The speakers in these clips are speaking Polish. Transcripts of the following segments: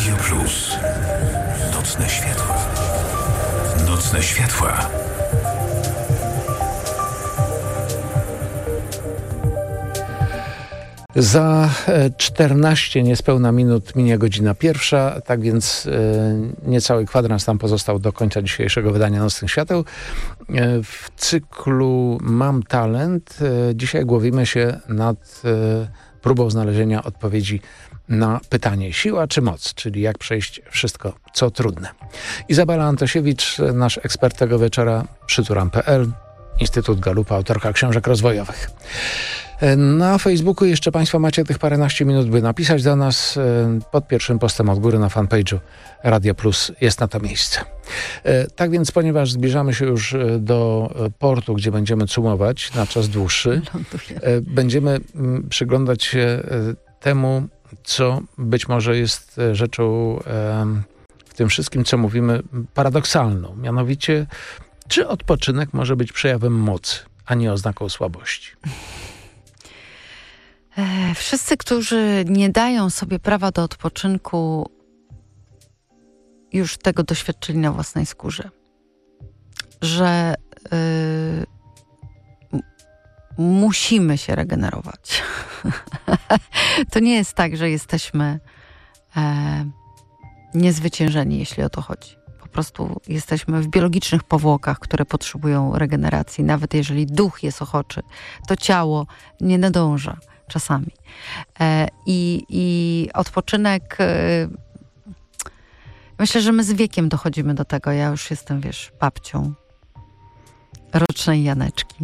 Radio Plus. Nocne światła. Nocne światła. Za 14 niespełna minut minie godzina 1, tak więc niecały kwadrans nam pozostał do końca dzisiejszego wydania Nocnych Świateł. W cyklu Mam Talent dzisiaj głowimy się nad próbą znalezienia odpowiedzi na pytanie siła czy moc, czyli jak przejść wszystko, co trudne. Izabela Antosiewicz, nasz ekspert tego wieczora, przyturam.pl, Instytut Galupa, autorka książek rozwojowych. Na Facebooku jeszcze Państwo macie tych paręnaście minut, by napisać do nas. Pod pierwszym postem od góry na fanpage'u Radio Plus jest na to miejsce. Tak więc, ponieważ zbliżamy się już do portu, gdzie będziemy cumować na czas dłuższy, będziemy przyglądać się temu, co być może jest rzeczą w tym wszystkim, co mówimy, paradoksalną. Mianowicie, czy odpoczynek może być przejawem mocy, a nie oznaką słabości? Wszyscy, którzy nie dają sobie prawa do odpoczynku, już tego doświadczyli na własnej skórze. Że musimy się regenerować. To nie jest tak, że jesteśmy niezwyciężeni, jeśli o to chodzi. Po prostu jesteśmy w biologicznych powłokach, które potrzebują regeneracji. Nawet jeżeli duch jest ochoczy, to ciało nie nadąża czasami. I odpoczynek... Myślę, że my z wiekiem dochodzimy do tego. Ja już jestem, babcią rocznej Janeczki.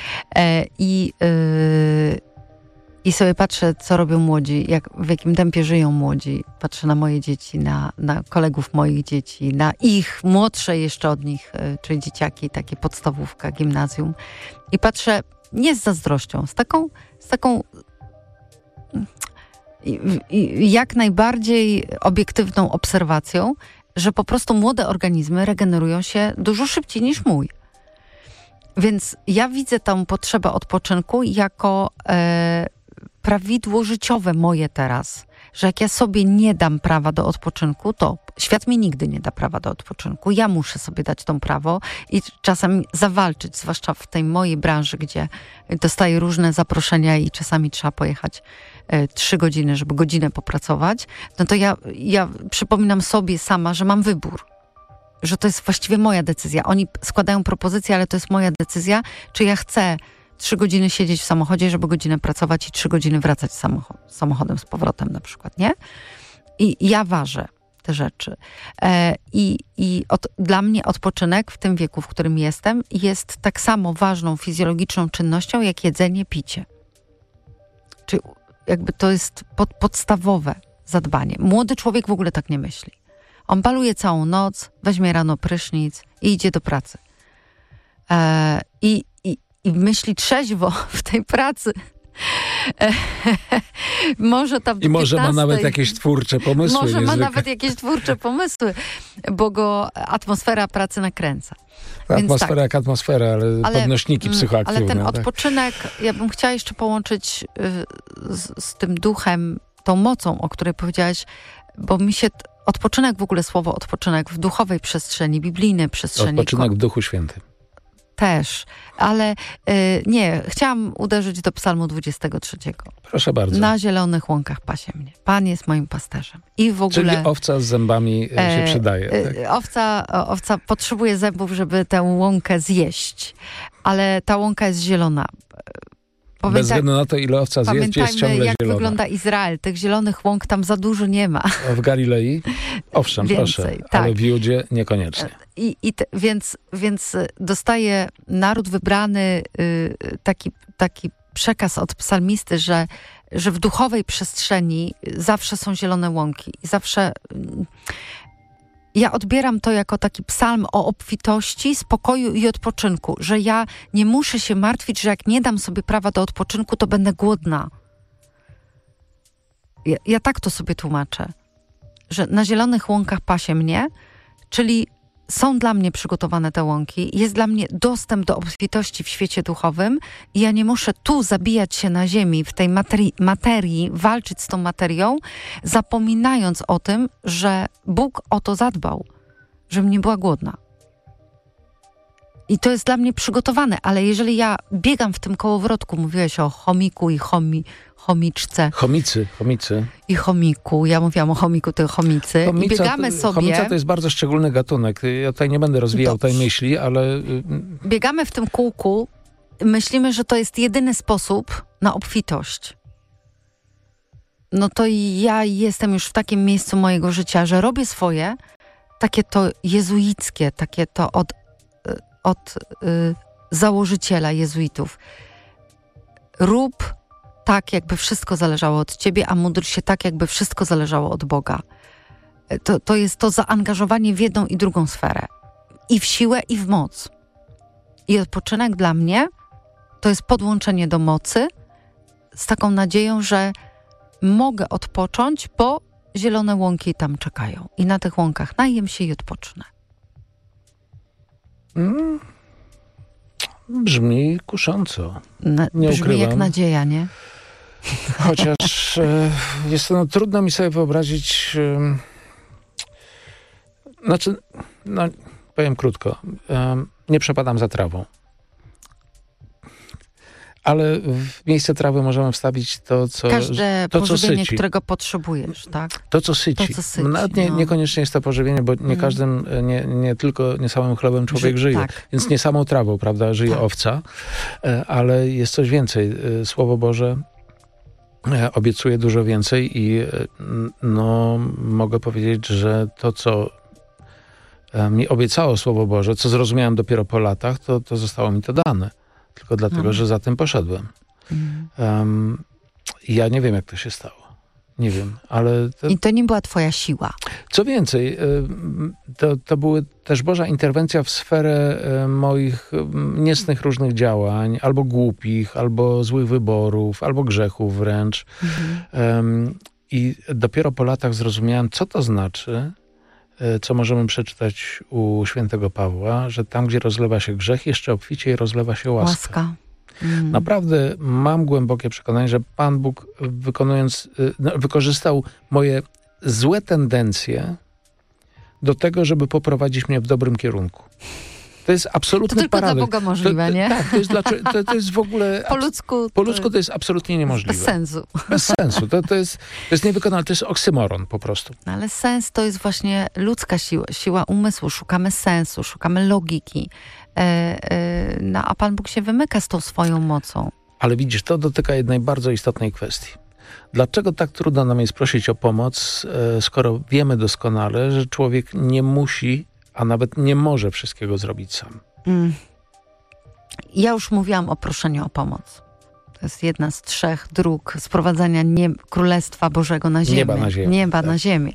I sobie patrzę, co robią młodzi, w jakim tempie żyją młodzi. Patrzę na moje dzieci, na kolegów moich dzieci, na ich młodsze jeszcze od nich, czyli dzieciaki, takie podstawówka, gimnazjum. I patrzę nie z zazdrością, z taką jak najbardziej obiektywną obserwacją, że po prostu młode organizmy regenerują się dużo szybciej niż mój. Więc ja widzę tą potrzebę odpoczynku jako prawidło życiowe moje teraz. Że jak ja sobie nie dam prawa do odpoczynku, to świat mi nigdy nie da prawa do odpoczynku. Ja muszę sobie dać to prawo i czasami zawalczyć, zwłaszcza w tej mojej branży, gdzie dostaję różne zaproszenia i czasami trzeba pojechać 3 godziny, żeby godzinę popracować. No to ja przypominam sobie sama, że mam wybór. Że to jest właściwie moja decyzja. Oni składają propozycje, ale to jest moja decyzja, czy ja chcę 3 godziny siedzieć w samochodzie, żeby godzinę pracować i 3 godziny wracać samochodem z powrotem na przykład, nie? I ja ważę te rzeczy. Dla mnie odpoczynek w tym wieku, w którym jestem, jest tak samo ważną fizjologiczną czynnością, jak jedzenie, picie. Czyli jakby to jest podstawowe zadbanie. Młody człowiek w ogóle tak nie myśli. On baluje całą noc, weźmie rano prysznic i idzie do pracy. I myśli trzeźwo w tej pracy. Może tam do 15. I może ma nawet jakieś twórcze pomysły. Może ma nawet jakieś twórcze pomysły, bo go atmosfera pracy nakręca. Atmosfera jak atmosfera, ale podnośniki psychoaktywne. Ale ten odpoczynek, ja bym chciała jeszcze połączyć z tym duchem, tą mocą, o której powiedziałaś, bo mi się odpoczynek, w ogóle słowo odpoczynek w duchowej przestrzeni, biblijnej przestrzeni. Odpoczynek w Duchu Świętym. Też, ale nie, chciałam uderzyć do Psalmu 23. Proszę bardzo. Na zielonych łąkach pasie mnie. Pan jest moim pasterzem. I w ogóle... Czyli owca z zębami się przydaje. Tak? Owca potrzebuje zębów, żeby tę łąkę zjeść, ale ta łąka jest zielona. Bez względu na to, ile owca zjeść, jest ciągle zielona. Jak wygląda Izrael. Tych zielonych łąk tam za dużo nie ma. W Galilei? Owszem, więcej, proszę, tak. Ale w Judzie niekoniecznie. Więc dostaje naród wybrany taki przekaz od psalmisty, że w duchowej przestrzeni zawsze są zielone łąki. I zawsze... Ja odbieram to jako taki psalm o obfitości, spokoju i odpoczynku, że ja nie muszę się martwić, że jak nie dam sobie prawa do odpoczynku, to będę głodna. Ja tak to sobie tłumaczę, że na zielonych łąkach pasie mnie, czyli są dla mnie przygotowane te łąki, jest dla mnie dostęp do obfitości w świecie duchowym i ja nie muszę tu zabijać się na ziemi, w tej materii, walczyć z tą materią, zapominając o tym, że Bóg o to zadbał, żebym nie była głodna. I to jest dla mnie przygotowane, ale jeżeli ja biegam w tym kołowrotku, mówiłeś o chomiku i chomiczce. Chomicy. I chomiku. Ja mówiłam o chomiku, to chomicy. I biegamy sobie... Chomica to jest bardzo szczególny gatunek. Ja tutaj nie będę rozwijał tej myśli, ale... Biegamy w tym kółku. Myślimy, że to jest jedyny sposób na obfitość. No to ja jestem już w takim miejscu mojego życia, że robię swoje, takie to jezuickie, takie to od założyciela jezuitów. Rób tak, jakby wszystko zależało od ciebie, a módl się tak, jakby wszystko zależało od Boga. To jest to zaangażowanie w jedną i drugą sferę. I w siłę, i w moc. I odpoczynek dla mnie to jest podłączenie do mocy z taką nadzieją, że mogę odpocząć, bo zielone łąki tam czekają. I na tych łąkach najem się i odpocznę. Brzmi kusząco. Nie brzmi ukrywam. Jak nadzieja, nie? Chociaż jest to trudno mi sobie wyobrazić... powiem krótko. Nie przepadam za trawą. Ale w miejsce trawy możemy wstawić to, co każde co pożywienie, syci. którego potrzebujesz, tak? To, co syci. Nawet niekoniecznie jest to pożywienie, bo nie każdym, nie samym chlebem człowiek żyje. Tak. Więc nie samą trawą, prawda, żyje owca, ale jest coś więcej. Słowo Boże obiecuje dużo więcej i mogę powiedzieć, że to, co mi obiecało Słowo Boże, co zrozumiałem dopiero po latach, to zostało mi to dane. Tylko dlatego, że za tym poszedłem. Ja nie wiem, jak to się stało. Nie wiem, ale... I to nie była twoja siła. Co więcej, to była też Boża interwencja w sferę moich niecnych różnych działań, albo głupich, albo złych wyborów, albo grzechów wręcz. I dopiero po latach zrozumiałem, co to znaczy, co możemy przeczytać u świętego Pawła, że tam, gdzie rozlewa się grzech, jeszcze obficiej rozlewa się łaska. Naprawdę mam głębokie przekonanie, że Pan Bóg wykorzystał moje złe tendencje do tego, żeby poprowadzić mnie w dobrym kierunku. To jest absolutny to tylko paradoks. dla Boga możliwe, nie? Tak, to jest w ogóle... Po ludzku to jest absolutnie niemożliwe. Bez sensu. Bez sensu. To jest niewykonalne. To jest oksymoron po prostu. No, ale sens to jest właśnie ludzka siła umysłu. Szukamy sensu, szukamy logiki. A Pan Bóg się wymyka z tą swoją mocą. Ale widzisz, to dotyka jednej bardzo istotnej kwestii. Dlaczego tak trudno nam jest prosić o pomoc, skoro wiemy doskonale, że człowiek nie musi, a nawet nie może wszystkiego zrobić sam? Ja już mówiłam o proszeniu o pomoc. To jest jedna z 3 dróg sprowadzania Królestwa Bożego na ziemię. Nieba na ziemię.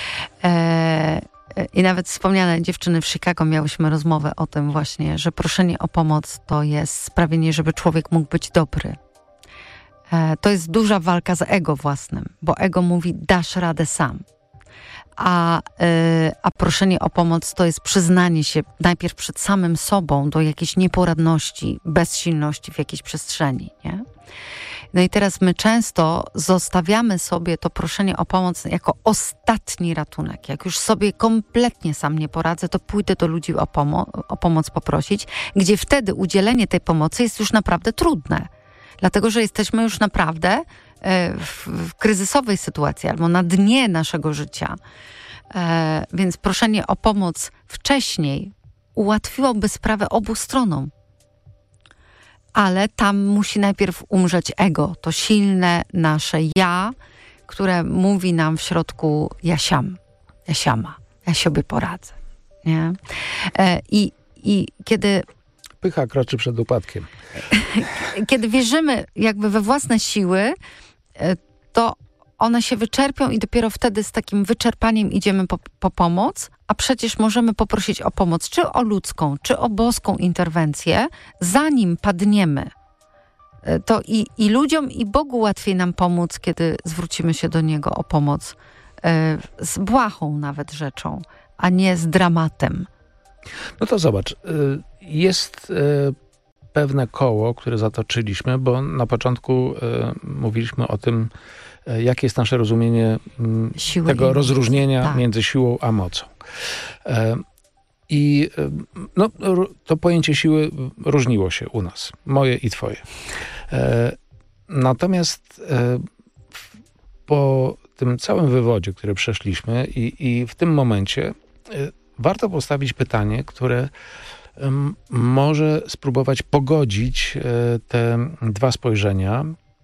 I nawet wspomniane dziewczyny w Chicago miałyśmy rozmowę o tym właśnie, że proszenie o pomoc to jest sprawienie, żeby człowiek mógł być dobry. To jest duża walka z ego własnym, bo ego mówi, dasz radę sam. A proszenie o pomoc to jest przyznanie się najpierw przed samym sobą do jakiejś nieporadności, bezsilności w jakiejś przestrzeni, nie? No i teraz my często zostawiamy sobie to proszenie o pomoc jako ostatni ratunek. Jak już sobie kompletnie sam nie poradzę, to pójdę do ludzi o pomoc poprosić, gdzie wtedy udzielenie tej pomocy jest już naprawdę trudne. Dlatego, że jesteśmy już naprawdę w kryzysowej sytuacji albo na dnie naszego życia. Więc proszenie o pomoc wcześniej ułatwiłoby sprawę obu stronom. Ale tam musi najpierw umrzeć ego, to silne nasze ja, które mówi nam w środku ja sobie poradzę. Nie? I kiedy... Pycha kroczy przed upadkiem. Kiedy wierzymy jakby we własne siły, to one się wyczerpią i dopiero wtedy z takim wyczerpaniem idziemy po pomoc, a przecież możemy poprosić o pomoc, czy o ludzką, czy o boską interwencję, zanim padniemy. To i ludziom, i Bogu łatwiej nam pomóc, kiedy zwrócimy się do Niego o pomoc z błahą nawet rzeczą, a nie z dramatem. No to zobacz, jest pewne koło, które zatoczyliśmy, bo na początku mówiliśmy o tym, jakie jest nasze rozumienie Siły tego i rozróżnienia tak. między siłą a mocą. I no, to pojęcie siły różniło się u nas, moje i twoje. Natomiast po tym całym wywodzie, który przeszliśmy i w tym momencie warto postawić pytanie, które może spróbować pogodzić te dwa spojrzenia,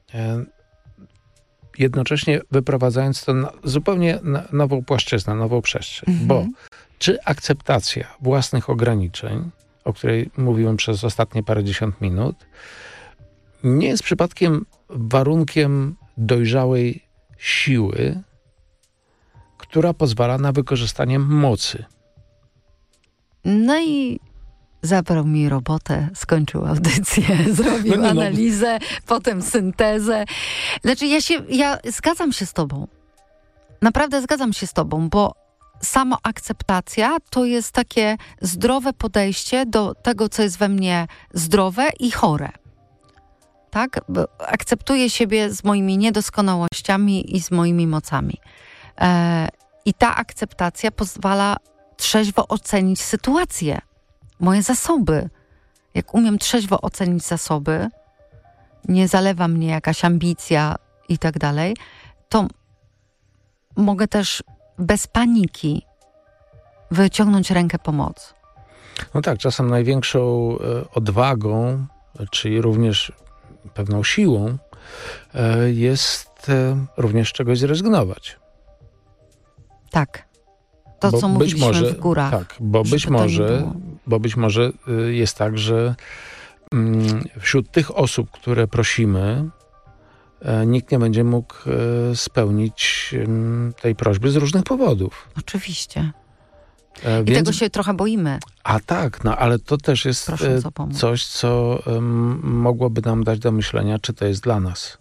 jednocześnie wyprowadzając to na zupełnie nową płaszczyznę, nową przestrzeń. Bo czy akceptacja własnych ograniczeń, o której mówiłem przez ostatnie parędziesiąt minut, nie jest przypadkiem warunkiem dojrzałej siły, która pozwala na wykorzystanie mocy? No i zabrał mi robotę, skończył audycję, zrobił analizę, potem syntezę. Znaczy ja zgadzam się z tobą. Naprawdę zgadzam się z tobą, bo samoakceptacja to jest takie zdrowe podejście do tego, co jest we mnie zdrowe i chore. Tak? Akceptuję siebie z moimi niedoskonałościami i z moimi mocami. I ta akceptacja pozwala trzeźwo ocenić sytuację, moje zasoby. Jak umiem trzeźwo ocenić zasoby, nie zalewa mnie jakaś ambicja i tak dalej, to mogę też bez paniki wyciągnąć rękę pomocy. No tak, czasem największą odwagą, czyli również pewną siłą, jest również czegoś zrezygnować. Tak. To, co mówiliśmy w górach. Tak, bo być może jest tak, że wśród tych osób, które prosimy, nikt nie będzie mógł spełnić tej prośby z różnych powodów. Oczywiście. I tego się trochę boimy. A tak, no ale to też jest coś, co mogłoby nam dać do myślenia, czy to jest dla nas.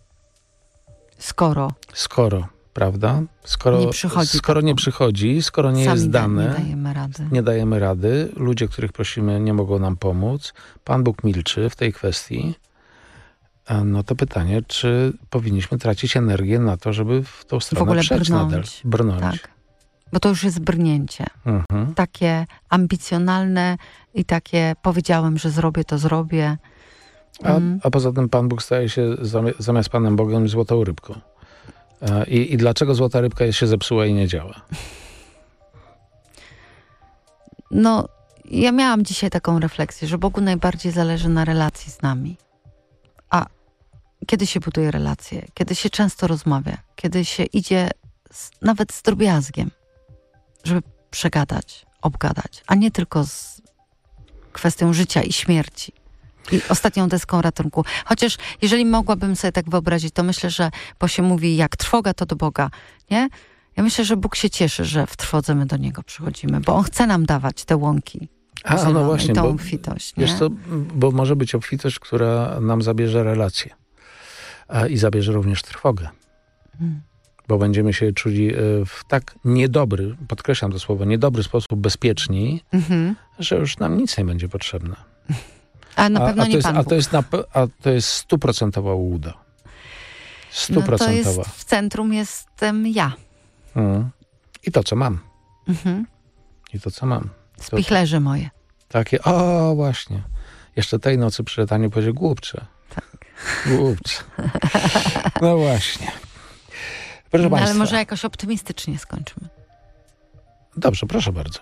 Skoro, prawda? Skoro nie przychodzi, skoro nie jest dane, nie dajemy rady, ludzie, których prosimy, nie mogą nam pomóc, Pan Bóg milczy w tej kwestii, no to pytanie, czy powinniśmy tracić energię na to, żeby w tą stronę przejść nadal. Brnąć. Tak. Bo to już jest brnięcie. Takie ambicjonalne i takie powiedziałem, że zrobię, to zrobię. A poza tym Pan Bóg staje się zamiast Panem Bogiem złotą rybką. I dlaczego złota rybka się zepsuła i nie działa? No, ja miałam dzisiaj taką refleksję, że Bogu najbardziej zależy na relacji z nami. A kiedy się buduje relacje? Kiedy się często rozmawia? Kiedy się idzie nawet z drobiazgiem, żeby przegadać, obgadać, a nie tylko z kwestią życia i śmierci. I ostatnią deską ratunku. Chociaż jeżeli mogłabym sobie tak wyobrazić, to myślę, że bo się mówi, jak trwoga, to do Boga, nie? Ja myślę, że Bóg się cieszy, że w trwodze my do Niego przychodzimy, bo On chce nam dawać te łąki. No właśnie, tą obfitość. Nie? Wiesz co, bo może być obfitość, która nam zabierze relacje. I zabierze również trwogę. Bo będziemy się czuli w tak niedobry, podkreślam to słowo, niedobry sposób bezpieczni, że już nam nic nie będzie potrzebne. A na pewno nie Pan Bóg. A to jest 100% łuda. 100%. No to jest, w centrum jestem ja. I to, co mam. I to, co mam. Spichlerze moje. Takie, właśnie. Jeszcze tej nocy przy czytaniu powiedział głupcze. Tak. Głupcze. No właśnie. Proszę Państwa. Ale może jakoś optymistycznie skończymy. Dobrze, proszę bardzo.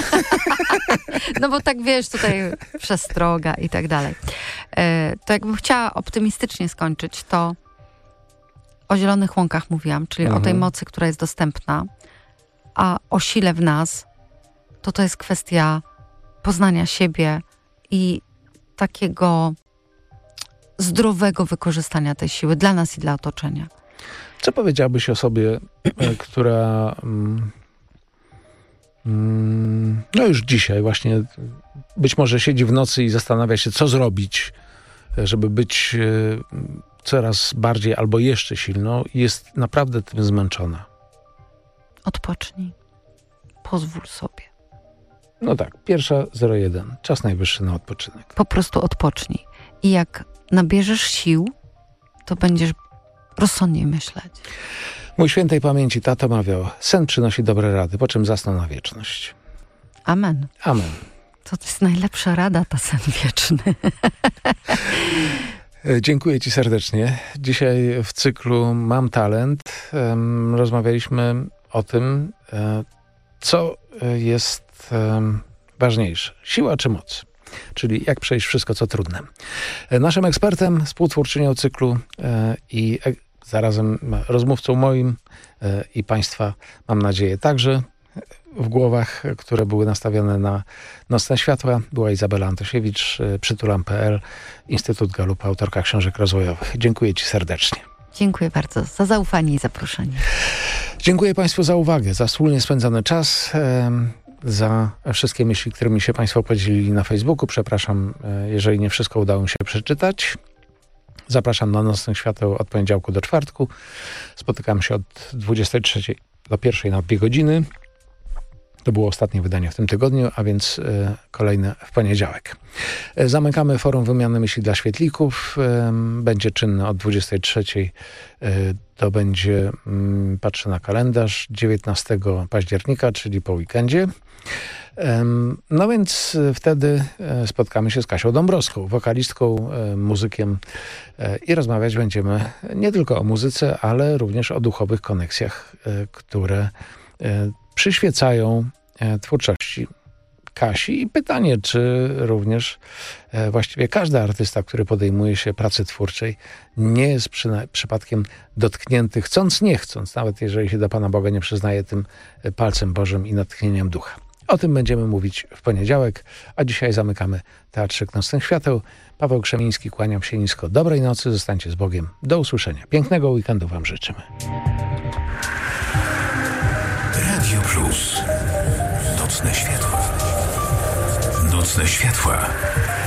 No bo tak wiesz, tutaj przestroga i tak dalej. To jakbym chciała optymistycznie skończyć, to o zielonych łąkach mówiłam, czyli o tej mocy, która jest dostępna, a o sile w nas, to jest kwestia poznania siebie i takiego zdrowego wykorzystania tej siły dla nas i dla otoczenia. Co powiedziałabyś osobie, która no już dzisiaj właśnie być może siedzi w nocy i zastanawia się, co zrobić, żeby być coraz bardziej albo jeszcze silną i jest naprawdę tym zmęczona? Odpocznij. Pozwól sobie. No tak, 1:01. Czas najwyższy na odpoczynek. Po prostu odpocznij. I jak nabierzesz sił, to będziesz rozsądniej myśleć. Mój świętej pamięci tato mawiał, sen przynosi dobre rady, po czym zasnął na wieczność. Amen. Amen. To jest najlepsza rada, ta sen wieczny. Dziękuję Ci serdecznie. Dzisiaj w cyklu Mam Talent rozmawialiśmy o tym, co jest ważniejsze. Siła czy moc? Czyli jak przejść wszystko, co trudne. Naszym ekspertem, współtwórczynią cyklu i zarazem rozmówcą moim i Państwa, mam nadzieję, także w głowach, które były nastawione na Nocne Światła, była Izabela Antosiewicz, Przytulam.pl, Instytut Galupa, autorka książek rozwojowych. Dziękuję Ci serdecznie. Dziękuję bardzo za zaufanie i zaproszenie. Dziękuję Państwu za uwagę, za wspólnie spędzony czas, za wszystkie myśli, którymi się Państwo podzielili na Facebooku. Przepraszam, jeżeli nie wszystko udało mi się przeczytać. Zapraszam na Nocnych Świateł od poniedziałku do czwartku. Spotykam się od 23 do 1 na 2 godziny. To było ostatnie wydanie w tym tygodniu, a więc kolejne w poniedziałek. Zamykamy forum wymiany myśli dla świetlików. Będzie czynne od 23. To będzie, patrzę na kalendarz, 19 października, czyli po weekendzie. No więc wtedy spotkamy się z Kasią Dąbrowską, wokalistką, muzykiem i rozmawiać będziemy nie tylko o muzyce, ale również o duchowych koneksjach, które przyświecają twórczości Kasi. I pytanie, czy również właściwie każdy artysta, który podejmuje się pracy twórczej, nie jest przypadkiem dotknięty, chcąc nie chcąc, nawet jeżeli się do Pana Boga nie przyznaje, tym palcem Bożym i natchnieniem ducha. O tym będziemy mówić w poniedziałek, a dzisiaj zamykamy Teatrzyk Nocnych Świateł. Paweł Krzemiński, kłaniam się nisko. Dobrej nocy, zostańcie z Bogiem. Do usłyszenia. Pięknego weekendu Wam życzymy. Radio Plus. Nocne Światła. Nocne Światła.